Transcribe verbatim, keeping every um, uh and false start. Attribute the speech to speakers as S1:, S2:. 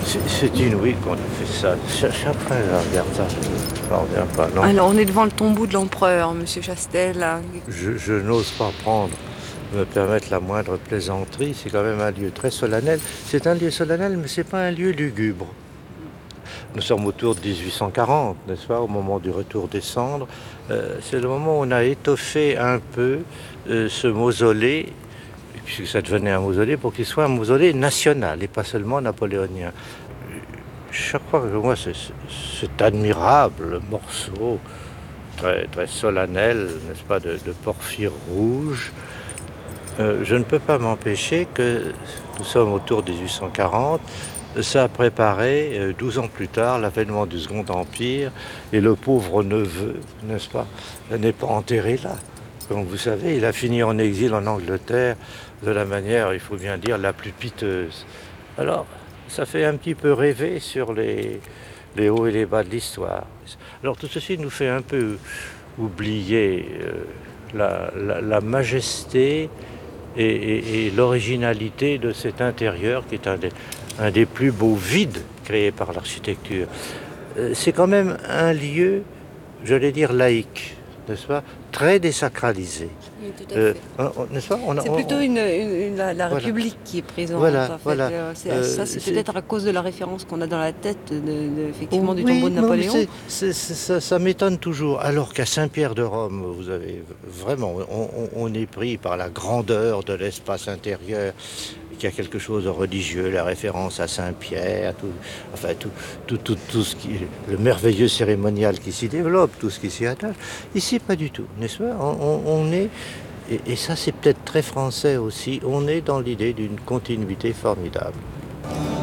S1: C'est c'est inouï qu'on ait fait ça. Chaque chaque fois que je regarde ça, je n'en reviens pas. Non,
S2: Alors, on est devant le tombeau de l'empereur, monsieur Chastel.
S1: je, je n'ose pas prendre, me permettre la moindre plaisanterie. C'est quand même un lieu très solennel. C'est un lieu solennel, mais c'est pas un lieu lugubre. Nous sommes autour de dix-huit cent quarante, n'est-ce pas, au moment du retour des cendres. Euh, c'est le moment où on a étoffé un peu euh, ce mausolée, puisque ça devenait un mausolée, pour qu'il soit un mausolée national et pas seulement napoléonien. Chaque fois que je vois ce- ce- cet admirable morceau, très, très solennel, n'est-ce pas, de, de porphyre rouge, euh, je ne peux pas m'empêcher que nous sommes autour de dix-huit cent quarante. Ça a préparé, euh, douze ans plus tard, l'avènement du Second Empire, et le pauvre neveu, n'est-ce pas, n'est pas enterré là. Comme vous savez, il a fini en exil en Angleterre de la manière, il faut bien dire, la plus piteuse. Alors, ça fait un petit peu rêver sur les, les hauts et les bas de l'histoire. Alors tout ceci nous fait un peu oublier euh, la, la- la majesté et, et- et l'originalité de cet intérieur qui est un des, un des plus beaux vides créés par l'architecture. Euh, C'est quand même un lieu, j'allais dire laïque, n'est-ce pas, très désacralisé.
S2: Oui, tout à
S1: Euh,
S2: fait.
S1: on- on- n'est-ce pas on a-
S2: C'est
S1: on-
S2: plutôt
S1: on-
S2: une, une- une- la, la
S1: Voilà,
S2: République qui est présente,
S1: voilà,
S2: en fait.
S1: voilà.
S2: Euh, c'est-
S1: Euh,
S2: ça, c'est
S1: c'est-
S2: peut-être à cause de la référence qu'on a dans la tête, de, de- effectivement, du tombeau
S1: Oui,
S2: de
S1: non, mais
S2: Napoléon.
S1: c'est- c'est- c'est- ça, ça m'étonne toujours. Alors qu'à Saint-Pierre de Rome, vous avez vraiment, on, on- on est pris par la grandeur de l'espace intérieur, qu'il y a quelque chose de religieux, la référence à Saint-Pierre, tout, enfin tout, tout, tout, tout ce qui, le merveilleux cérémonial qui s'y développe, tout ce qui s'y attache. Ici, pas du tout, n'est-ce pas? On, on- on est, et, et ça c'est peut-être très français aussi, on est dans l'idée d'une continuité formidable.